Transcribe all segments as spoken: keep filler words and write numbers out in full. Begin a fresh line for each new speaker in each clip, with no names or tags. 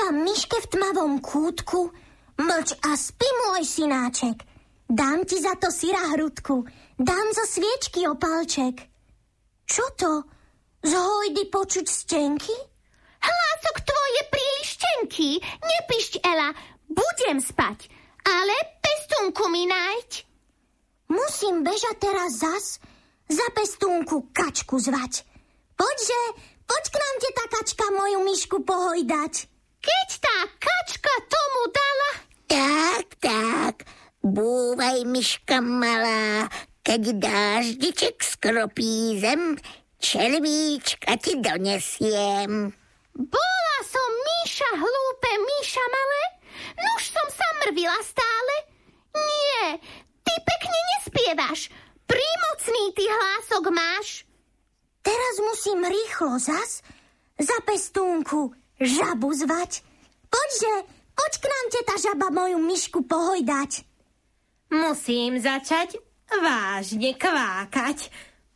Dám myške v tmavom kútku, mlč a spí, môj synáček. Dám ti za to syra hrudku, dám za sviečky opalček. Čo to? Z hojdy počuť stenky?
Hlások tvoj je príliš tenký. Nepišť, Ela, budem spať, ale pestúnku mi nájď.
Musím bežať teraz zas, za pestúnku kačku zvať. Poďže, poď k nám, teta kačka, moju myšku pohojdať.
Keď tá kačka tomu dala...
Tak, tak, búvaj, myška malá, keď dáždiček skropí zem, červíčka ti donesiem.
Bola som Míša hlúpe, Míša malé, nuž som sa mrvila stále. Nie, ty pekne nespievaš, prímocný ty hlások máš.
Teraz musím rýchlo zas za pestúnku žabu zvať. Poďže, poď k nám, teta žaba, moju myšku pohojdať.
Musím začať vážne kvákať.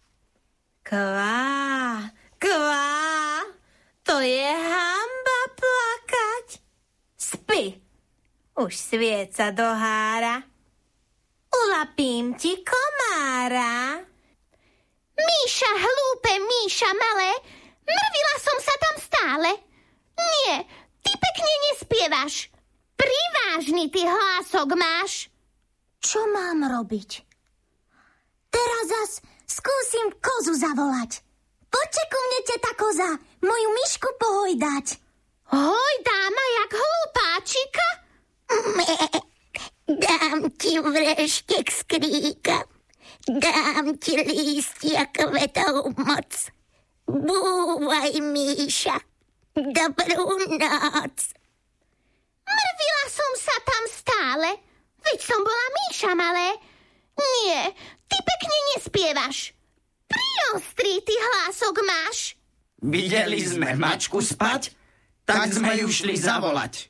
Kvá, kvá, to je hanba plakať. Spy, už sviet sa dohára. Ulapím ti komára.
Míša hlúpe, Míša malé, mrvila som sa tam stále. Nie, ty pekne nespievaš. Privážny ty hlások máš.
Čo mám robiť? Teraz zas skúsim kozu zavolať. Poďte ku mne, teta koza, moju myšku pohojdať.
Hojdá ma jak hlupáčika.
Dám ti vreštek z kríka, dám ti lístia kvetov moc. Búvaj, Míša, dobrú noc.
Mrvila som sa tam stále, veď som bola Míša malé. Nie, ty pekne nespievaš. Priostrý ty hlások máš.
Videli sme mačku spať, tak sme ju šli zavolať.